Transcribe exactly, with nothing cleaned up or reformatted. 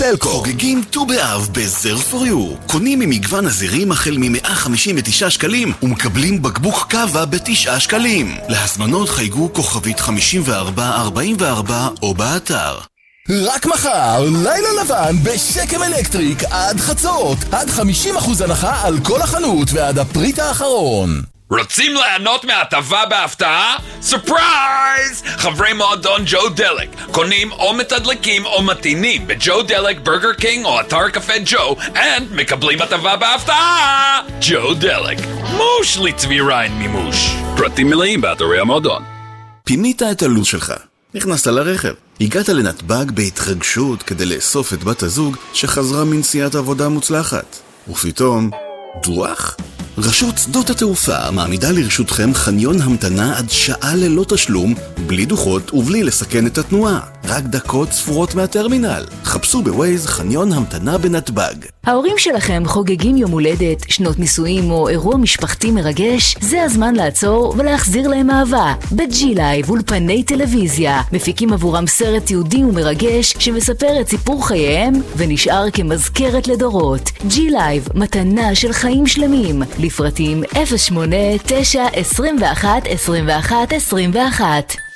טלקום. חוגגים ט"ו באב בזר פור יו. קונים ממגוון הזירים החל מ-מאה חמישים ותשעה שקלים ומקבלים בקבוק קווה בתשעה שקלים. להזמנות חייגו כוכבית חמישים וארבע ארבעים וארבע או באתר. רק מחר, לילה לבן בשקם אלקטריק עד חצות. עד חמישים אחוז הנחה על כל החנות ועד הפריט האחרון. רוצים ליהנות מהטבה בהפתעה? סופרייז! חברי מועדון ג'ו דלק קונים או מתדלקים או מתינים בג'ו דלק, ברגר קינג או אתר קפה ג'ו and מקבלים הטבה בהפתעה! ג'ו דלק, מוש לצבירה אין מימוש. פרטים מלאים באתרי המועדון. פינית את הלו"ז שלך, נכנסת לרכב, הגעת לנתב"ג בהתרגשות כדי לאסוף את בת הזוג שחזרה מנסיעת עבודה מוצלחת, ופתאום דוח? רשות שדות התעופה מעמידה לרשותכם חניון המתנה עד שעה ללא תשלום, בלי דוחות ובלי לסכן את התנועה. רק דקות ספורות מהטרמינל. חפשו בווייז חניון המתנה בנתב"ג. ההורים שלכם חוגגים יום הולדת, שנות נישואים או אירוע משפחתי מרגש? זה הזמן לעצור ולהחזיר להם אהבה. בג'י לייב אולפני טלוויזיה מפיקים עבורם סרט יהודי ומרגש שמספר את סיפור חייהם ונשאר כמזכרת לדורות. ג'י לייב, מתנה של חיים שלמים. לפרטים אפס שמונה תשע עשרים ואחת עשרים ואחת עשרים ואחת.